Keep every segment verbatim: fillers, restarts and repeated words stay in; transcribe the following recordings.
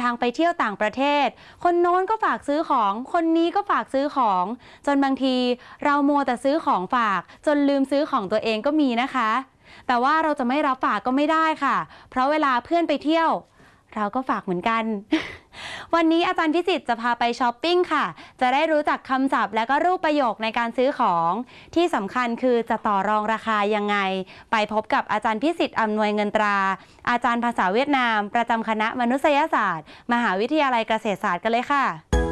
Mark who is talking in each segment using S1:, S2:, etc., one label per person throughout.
S1: างไปเที่ยวต่างประเทศคนโน้นก็ฝากซื้อของคนนี้ก็ฝากซื้อของจนบางทีเรามัวแต่ซื้อของฝากจนลืมซื้อของตัวเองก็มีนะคะแต่ว่าเราจะไม่รับฝากก็ไม่ได้ค่ะเพราะเวลาเพื่อนไปเที่ยวเราก็ฝากเหมือนกัน วันนี้อาจารย์พิสิทธิ์จะพาไปช้อปปิ้งค่ะจะได้รู้จักคำศัพท์และก็รูปประโยคในการซื้อของที่สำคัญคือจะต่อรองราคายังไงไปพบกับอาจารย์พิสิทธิ์อำนวยเงินตราอาจารย์ภาษาเวียดนามประจำคณะมนุษยศาสตร์มหาวิทยาลัยเกษตรศาสตร์กันเลยค่ะ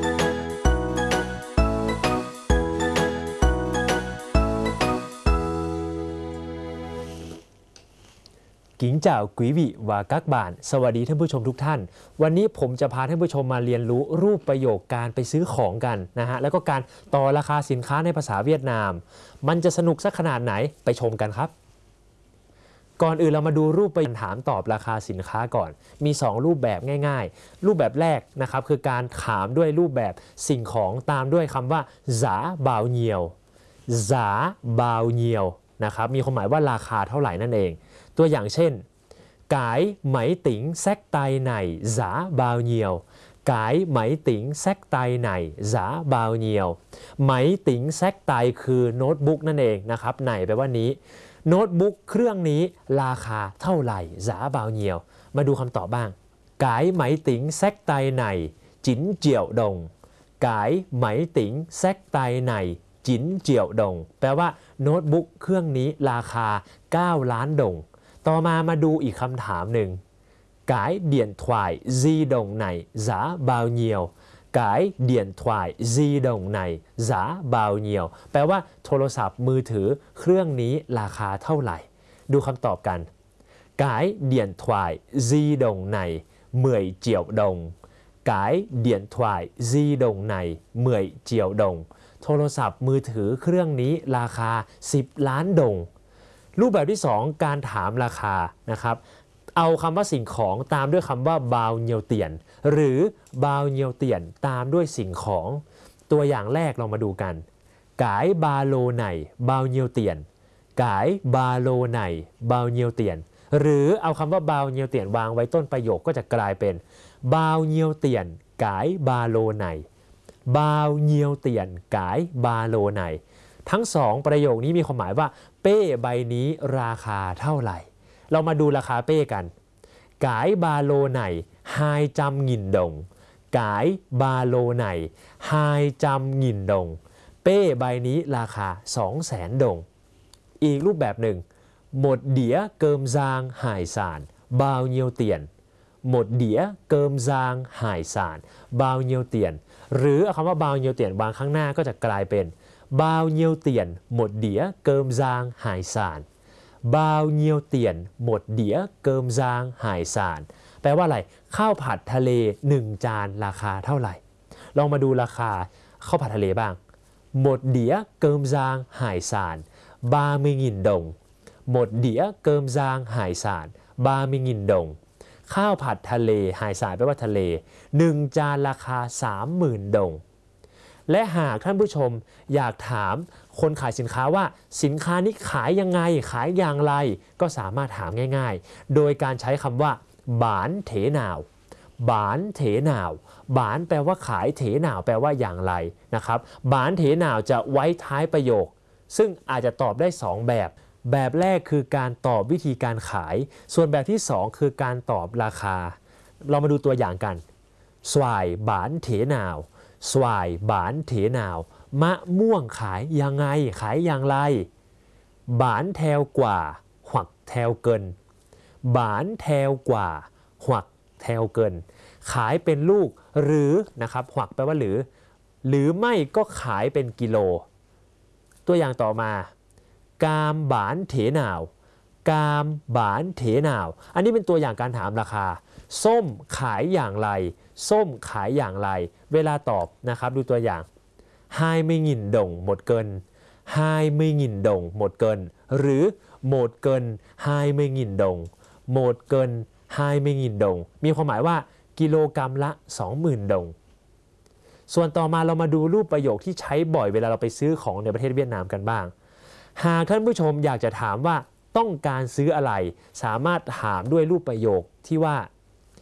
S2: กิงเจ้ากุยวิวากักบานสวัสดีท่านผู้ชมทุกท่านวันนี้ผมจะพาท่านผู้ชมมาเรียนรู้รูปประโยคการไปซื้อของกันนะฮะแล้วก็การต่อราคาสินค้าในภาษาเวียดนามมันจะสนุกสักขนาดไหนไปชมกันครับก่อนอื่นเรามาดูรูปไปถามตอบราคาสินค้าก่อนมีสองรูปแบบง่ายๆรูปแบบแรกนะครับคือการถามด้วยรูปแบบสิ่งของตามด้วยคำว่าซาบาวเนียวซาบาวเนียวนะครับมีความหมายว่าราคาเท่าไหร่นั่นเองตัวอย่างเช่นกายไหมติ๋งแซกไตไหนซาบาวเนียวกายไหมติ๋งแซกไตไหนซาบาวเนียวไหมติ๋งแซกไตคือโน้ตบุ๊กนั่นเองนะครับไหนแปลว่านี้โน้ตบุ๊กเครื่องนี้ราคาเท่าไหร่ซาบาวเนียวมาดูคำตอบบ้างกายไหมติ๋งแซกไตไหนจินเจียวดงกายไหมติ๋งแซกไตไหนจินเจียวดงแปลว่าโน้ตบุ๊กเครื่องนี้ราคาเก้าล้านดงต่อมามาดูอีกคำถามหนึ่งกายเดียนถวายซีดงไหนซาบาวเนียวกายเดียนถวายซีดงไหนซาบาวเนียวแปลว่าโทรศัพท์มือถือเครื่องนี้ราคาเท่าไหร่ดูคำตอบกันกายเดียนถวายซีดงไหนเหมยเจียวดงกายเดียนถวายซีดงไหนเหมยเจียวดงโทรศัพท์มือถือเครื่องนี้ราคาสิบล้านดงรูปแบบที่สองการถามราคานะครับเอาคำว่าสิ่งของตามด้วยคำว่าบาวเนียวเตียนหรือบาวเนียวเตียนตามด้วยสิ่งของตัวอย่างแรกเรามาดูกันกายบาโลไหนบาวเนียวเตียนกายบาโลไหนบาวเนียวเตียนหรือเอาคำว่าบาวเนียวเตียนวางไว้ต้นประโยคก็จะกลายเป็นบาวเนียวเตียนกายบาโลไหนบาวเนียวเตียนกายบาโลไหนทั้งสองประโยคนี้มีความหมายว่าเป้ใบนี้ราคาเท่าไหร่เรามาดูราคาเป้กันกายบาโลไหนไฮจำหงินดงกายบาโลไหนไฮจำหงินดงเป้ใบนี้ราคา สองแสน ดงอีกรูปแบบหนึ่งหมดเดียเกิมซางหายสารบาวเนียวเตียนหมดเดียเกิมซางหายสารบาวเนียวเตียนหรือเอาคำว่าบาวเนียวเตียนวางข้างหน้าก็จะกลายเป็นบาวเนียวเตียนหมดเดียเกิมซางหายสารบาวเนียวเตียนหมดเดียเกิมซางหายสารแปลว่าอะไรข้าวผัดทะเลหนึ่งจานราคาเท่าไหร่ลองมาดูราคาข้าวผัดทะเลบ้างหมดเดียเกิมซางหายสารบาไม่งินดงหมดเดียเกิมซางหายสารบาไม่งินดงข้าวผัดทะเลหายสารแปลว่าทะเลหนึ่งจานราคา สามหมื่น ดงและหากท่านผู้ชมอยากถามคนขายสินค้าว่าสินค้านี้ขายยังไงขายอย่างไรก็สามารถถามง่ายๆโดยการใช้คำว่าบานเถหนาวบานเถหนาวบานแปลว่าขายเถหนาวแปลว่าอย่างไรนะครับบานเถหนาวจะไว้ท้ายประโยคซึ่งอาจจะตอบได้สองแบบแบบแรกคือการตอบวิธีการขายส่วนแบบที่สองคือการตอบราคาเรามาดูตัวอย่างกันสวายบานเถหนาวสวายบานเถหนาวมะม่วงขายยังไงขายอย่างไรบานแถวกว่าหวักแถวเกินบานแถวกว่าหวักแถวเกินขายเป็นลูกหรือนะครับหวักแปลว่าหรือหรือไม่ก็ขายเป็นกิโลตัวอย่างต่อมากามบานเถหนาวกามบานเถหนาวอันนี้เป็นตัวอย่างการถามราคาส้มขายอย่างไรส้มขายอย่างไรเวลาตอบนะครับดูตัวอย่างไฮไม่หงินดงหมดเกินไฮไม่หงินดงหมดเกินหรือหมดเกินไฮไม่หงินดงหมดเกินไฮไม่หงินดงมีความหมายว่ากิโลกรัมละ สองหมื่น ดงส่วนต่อมาเรามาดูรูปประโยคที่ใช้บ่อยเวลาเราไปซื้อของในประเทศเวียดนามกันบ้างหากท่านผู้ชมอยากจะถามว่าต้องการซื้ออะไรสามารถถามด้วยรูปประโยคที่ว่า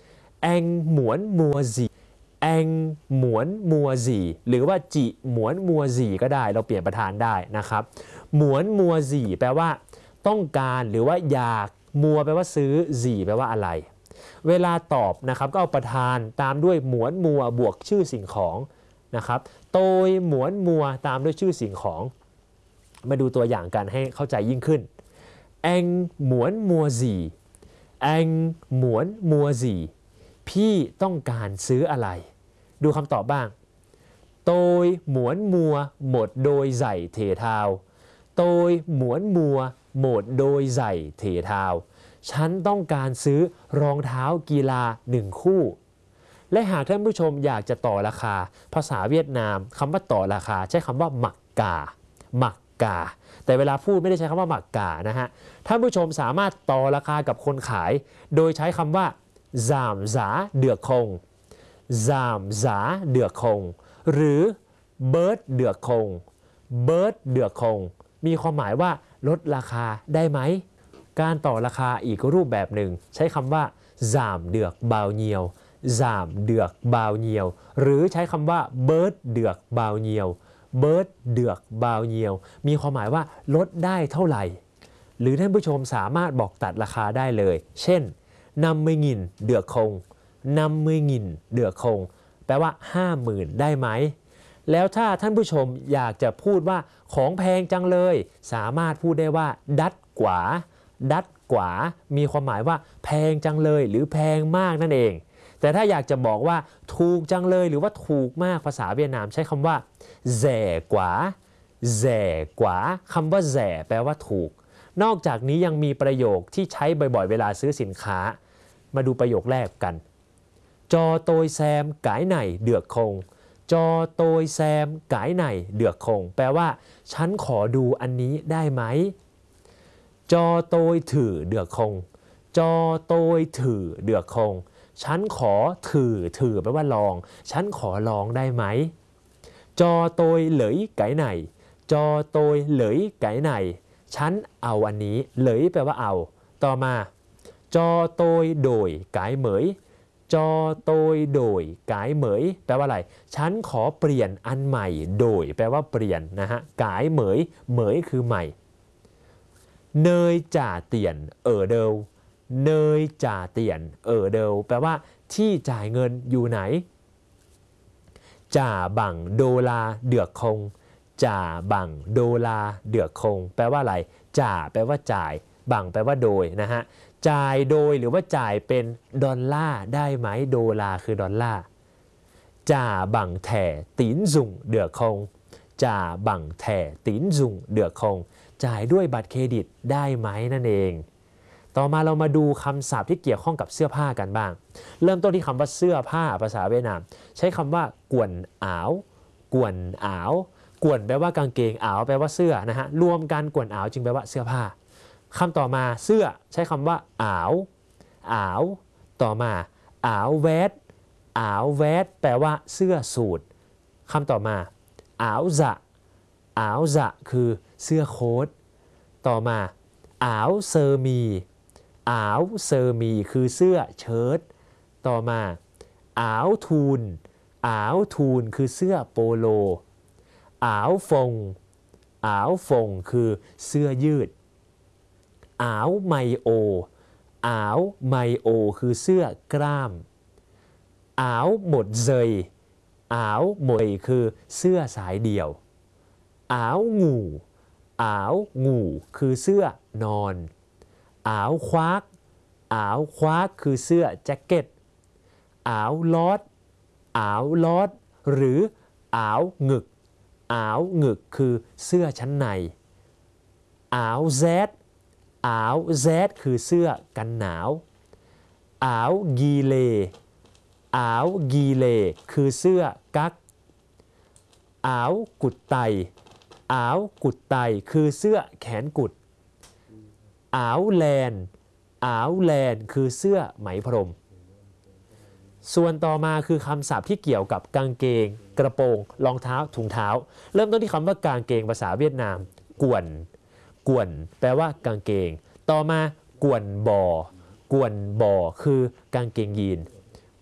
S2: แองหมวนมัวซีแองหมวนมัวซีหรือว่าจิหมวนมัวซีก็ได้เราเปลี่ยนประธานได้นะครับหมวนมัวซีแปลว่าต้องการหรือว่าอยากมัวแปลว่าซื้อซีแปลว่าอะไรเวลาตอบนะครับก็เอาประธานตามด้วยหมวนมัวบวกชื่อสิ่งของนะครับโตยหมวนมัวตามด้วยชื่อสิ่งของมาดูตัวอย่างกันให้เข้าใจยิ่งขึ้นแองหมวนมัวซีแองหมวนมัวซีพี่ต้องการซื้ออะไรดูคำตอบบ้างโตยหมวนมัวหมดโดยใส่เทเท้าโตยหมวนมัวหมดโดยใส่เทเท้าฉันต้องการซื้อรองเท้ากีฬาหนึ่งคู่และหากท่านผู้ชมอยากจะต่อราคาภาษาเวียดนามคำว่าต่อราคาใช้คำว่าหมักกาหมักกาแต่เวลาพูดไม่ได้ใช้คำว่าหมักกานะฮะท่านผู้ชมสามารถต่อราคากับคนขายโดยใช้คำว่าซามซาเดือกคงซามซาเดือกคงหรือเบิร์ดเดือกคงเบิร์ดเดือกคงมีความหมายว่าลดราคาได้ไหมการต่อราคาอีกรูปแบบหนึ่งใช้คำว่าซามเดือกบาวเนียวซามเดือกบาวเนียวหรือใช้คำว่าเบิร์ดเดือกบาวเนียวเบิร์ดเดือกบาวเนียวมีความหมายว่าลดได้เท่าไหร่หรือท่านผู้ชมสามารถบอกตัดราคาได้เลยเช่นนำมืองินเดือกคงนำมืองินเดือกคงแปลว่า ห้าหมื่น ได้ไหมแล้วถ้าท่านผู้ชมอยากจะพูดว่าของแพงจังเลยสามารถพูดได้ว่าดัดกว่าดัดกว่ามีความหมายว่าแพงจังเลยหรือแพงมากนั่นเองแต่ถ้าอยากจะบอกว่าถูกจังเลยหรือว่าถูกมากภาษาเวียดนามใช้คำว่าแย่กว่าแย่กว่าคำว่าแย่แปลว่าถูกนอกจากนี้ยังมีประโยคที่ใช้บ่อยๆเวลาซื้อสินค้ามาดูประโยคแรกกันจอโตยแซมกายไหนเดือกคงจอโตยแซมกายไหนเดือกคงแปลว่าฉันขอดูอันนี้ได้ไหมจอโตยถือเดือกคงจอโตยถือเดือกคงฉันขอถือถือแปลว่าลองฉันขอลองได้ไหมจอโตยเหลยไก่ไหนจอโตยเหลยไก่ไหนฉันเอาอันนี้เหลยแปลว่าเอาต่อมาจอโตยโดยไก่เหมยจอโตยโดยไก่เหมยแปลว่าอะไรฉันขอเปลี่ยนอันใหม่โดยแปลว่าเปลี่ยนนะฮะไก่เหมยเหมยคือใหม่เนยจ่าเตียนเออเดวเนยจ่าเตียนเออเดวแปลว่าที่จ่ายเงินอยู่ไหนจ่าบังโดลาเดือกคงจ่าบังโดลาเดือกคงแปลว่าอะไรจ่าแปลว่าจ่ายบังแปลว่าโดยนะฮะจ่ายโดยหรือว่าจ่ายเป็นดอลลาร์ได้ไหมโดลาคือดอลลาร์จ่าบังแถ่ตีนซุงเดือกคงจ่าบังแถ่ตีนซุงเดือกคงจ่ายด้วยบัตรเครดิตได้ไหมนั่นเองต่อมาเรามาดูคำศัพท์ที่เกี่ยวข้องกับเสื้อผ้ากันบ้างเริ่มต้นที่คำว่าเสื้อผ้าภาษาเวียดนามใช้คำว่ากวนอ้าวกวนอ้าวกวนแปลว่ากางเกงอ้าวแปลว่าเสื้อนะฮะรวมกันกวนอ้าวจึงแปลว่าเสื้อผ้าคำต่อมาเสื้อใช้คำว่าอ้าวอ้าวต่อมาอ้าวแวดอ้าวแวดแปลว่าเสื้อสูทคำต่อมาอ้าวจะอ้าวจะคือเสื้อโค้ทต่อมาอ้าวเซอร์มีอ้าวเซอร์มีคือเสื้อเชิ้ตต่อมาอ้าวทูนอ้าวทูนคือเสื้อโปโลอ้าวฟงอ้าวฟงคือเสื้อยืดอ้าวไมโออ้าวไมโอคือเสื้อกล้ามอ้าวหมดเซยอ้าวหมดคือเสื้อสายเดี่ยวอ้าวงูอ้าวงูคือเสื้อนอนอ้าวควักอ้าวควักคือเสื้อแจ็คเก็ตอ้าวลอดอ้าวลอดหรืออ้าวหงึกอ้าวหงึกคือเสื้อชั้นในอ้าวแซดอ้าวแซดคือเสื้อกันหนาวอ้าวกีเลอ้าวกีเลคือเสื้อกั๊กอ้าวกุดไตอ้าวกุดไตคือเสื้อแขนกุดอ้าวแลนอ้าวแลนคือเสื้อไหมพรมส่วนต่อมาคือคำศัพท์ที่เกี่ยวกับกางเกงกระโปรงรองเท้าถุงเท้าเริ่มต้นที่คำว่ากางเกงภาษาเวียดนามกวนกวนแปลว่ากางเกงต่อมากวนบอกวนบอคือกางเกงยีน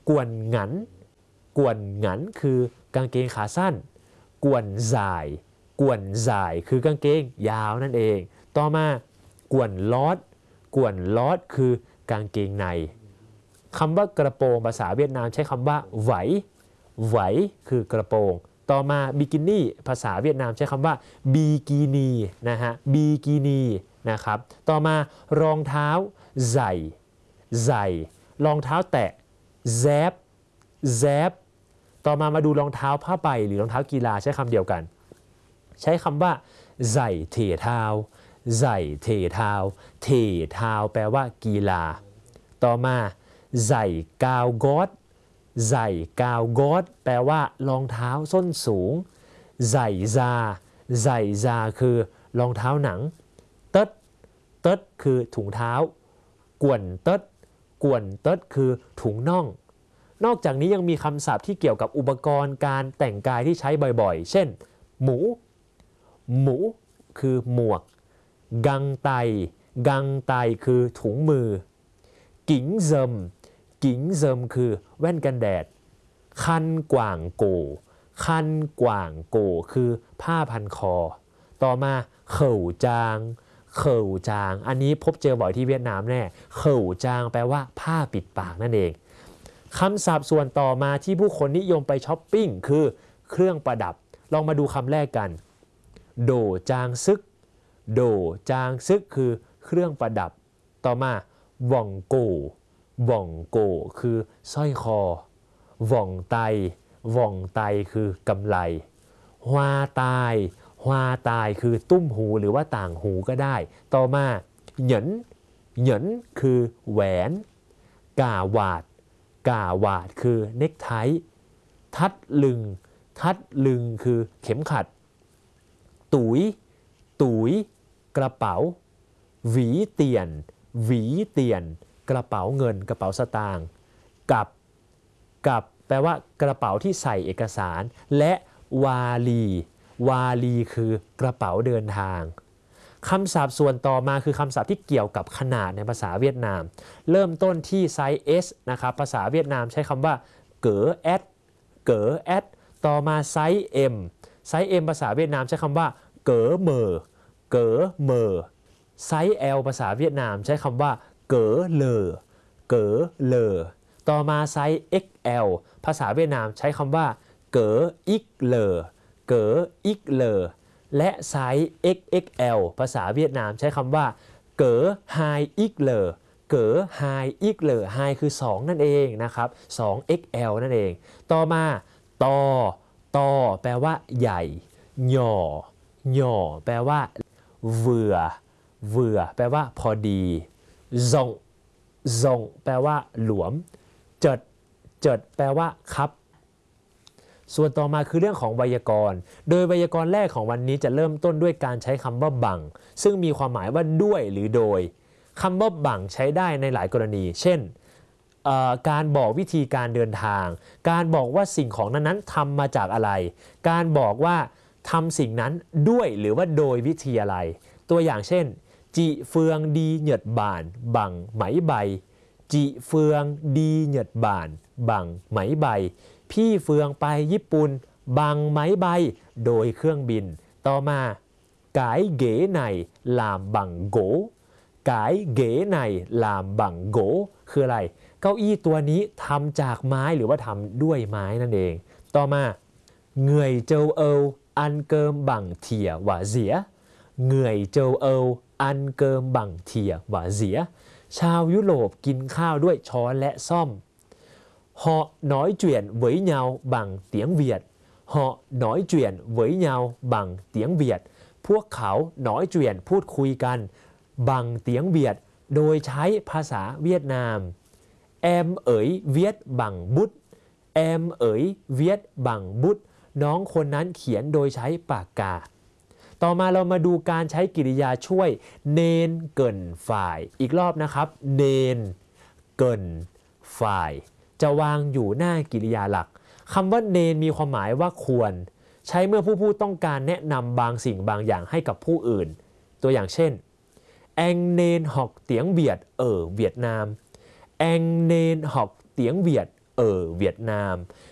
S2: กวนหงันกวนหงันคือกางเกงขาสั้นกวนจ่ายกวนจ่ายคือกางเกงยาวนั่นเองต่อมากวนลอดกวนลอดคือกางเกงในคำว่ากระโปรงภาษาเวียดนามใช้คำว่าไหวไหวคือกระโปรงต่อมาบิกินี่ภาษาเวียดนามใช้คำว่าบีกินีนะฮะบีกินีนะครับต่อมารองเท้าใส่ใส่รองเท้าแตะแซบแซบต่อมามาดูรองเท้าผ้าใบหรือรองเท้ากีฬาใช้คำเดียวกันใช้คำว่าใส่เทเท้าใส่เทเท้าเทเท้าแปลว่ากีฬาต่อมาใส่กาวกอดใส่กาวกอดแปลว่ารองเท้าส้นสูงใส่ซาใส่ซาคือรองเท้าหนังเติดเติดคือถุงเท้ากวนเติดกวนเติดคือถุงน่องนอกจากนี้ยังมีคำศัพท์ที่เกี่ยวกับอุปกรณ์การแต่งกายที่ใช้บ่อยๆเช่นหมูหมูคือหมวกกังไตกังไตคือถุงมือกิ๋งเซิมกิ๋งเซิมคือแว่นกันแดดคันกว่างโกคันกว่างโกคือผ้าพันคอต่อมาเข่าจางเข่าจางอันนี้พบเจอบ่อยที่เวียดนามแน่เข่าจางแปลว่าผ้าปิดปากนั่นเองคำศัพท์ส่วนต่อมาที่ผู้คนนิยมไปช้อปปิ้งคือเครื่องประดับลองมาดูคำแรกกันโดจางซึกโดจางซึกคือเครื่องประดับต่อมาว่องโกว่องโกคือสร้อยคอว่องไตว่องไตคือกำไลฮวาตายฮวาตายคือตุ้มหูหรือว่าต่างหูก็ได้ต่อมาเหยินเหยินคือแหวนกาวาดกาวาดคือเน็กไททัดลึงทัดลึงคือเข็มขัดตุ๋ยตุ๋ยกระเป๋าหวีเตียนหวีเตียนกระเป๋าเงินกระเป๋าสตางค์กับกับแปลว่ากระเป๋าที่ใส่เอกสารและวาลีวาลีคือกระเป๋าเดินทางคำศัพท์ส่วนต่อมาคือคำศัพท์ที่เกี่ยวกับขนาดในภาษาเวียดนามเริ่มต้นที่ไซส์ S นะครับภาษาเวียดนามใช้คำว่าเก๋อแอดเก๋อแอดต่อมาไซส์ M ไซส์ M ภาษาเวียดนามใช้คำว่าเก๋อเมอเก๋อเมอไซส์ L ภาษาเวียดนามใช้คำว่าเก๋อเลอเก๋อเลอต่อมาไซส์ เอ็กซ์ แอล ภาษาเวียดนามใช้คำว่าเก๋ออิกเลอเก๋ออิกเลอและไซส์ เอ็กซ์ เอ็กซ์ แอล ภาษาเวียดนามใช้คำว่าเก๋อไฮอิกเลอเก๋อไฮอิกเลอไฮคือสองนั่นเองนะครับ สอง เอ็กซ์ แอล นั่นเองต่อมาตอตอแปลว่าใหญ่หย่อหย่อแปลว่าเvừaเvừaแปลว่าพอดีซงซงแปลว่าหลวมเจิดเจิดแปลว่าครับส่วนต่อมาคือเรื่องของไวยากรณ์โดยไวยากรณ์แรกของวันนี้จะเริ่มต้นด้วยการใช้คำว่าบังซึ่งมีความหมายว่าด้วยหรือโดยคำว่าบังใช้ได้ในหลายกรณีเช่นการบอกวิธีการเดินทางการบอกว่าสิ่งของนั้นๆทำมาจากอะไรการบอกว่าทำสิ่งนั้นด้วยหรือว่าโดยวิธีอะไรตัวอย่างเช่นจีเฟืองดีเหยียดบ่านบังไหมใบจีเฟืองดีเหยียดบ่านบังไหมใบพี่เฟืองไปญี่ปุ่นบังไหมใบโดยเครื่องบินต่อมากายเก๋ในลามบังโกกายเก๋ในลามบังโกคืออะไรเก้าอี้ตัวนี้ทำจากไม้หรือว่าทำด้วยไม้นั่นเองต่อมาเหงื่อยเจ้าเอวอันเกิมบังเถียหว่าเสียเหงื่อยเจ้าเอวอันเกิมบังเถียหว่าเสียชาวยุโรปกินข้าวด้วยช้อนและซ่อมhọ nói chuyện với nhau bằng tiếng Việt họ nói chuyện với nhau bằng tiếng Việt พวกเขา nói chuyện พูดคุยกัน bằng tiếng Việt โดยใช้ภาษาเวียดนาม em ơi viết bằng bút em ơi viết bằng bút น้องคนนั้นเขียนโดยใช้ปากกาต่อมาเรามาดูการใช้กริยาช่วยเนนเกินฝ่ายอีกรอบนะครับเนนเกินฝ่ายจะวางอยู่หน้ากริยาหลักคำว่าเนนมีความหมายว่าควรใช้เมื่อผู้พูดต้องการแนะนำบางสิ่งบางอย่างให้กับผู้อื่นตัวอย่างเช่น anh nên học tiếng Việt ở Việt Nam anh nên học tiếng Việt ở Việt Nam